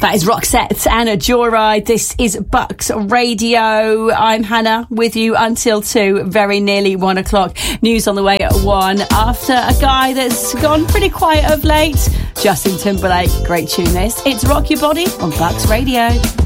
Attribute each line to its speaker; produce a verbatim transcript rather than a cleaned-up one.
Speaker 1: That is Roxette and a Joyride. This is Bucks Radio. I'm Hannah with you until two, very nearly one o'clock. News on the way at one. After a guy that's gone pretty quiet of late, Justin Timberlake. Great tune this. It's Rock Your Body on Bucks Radio.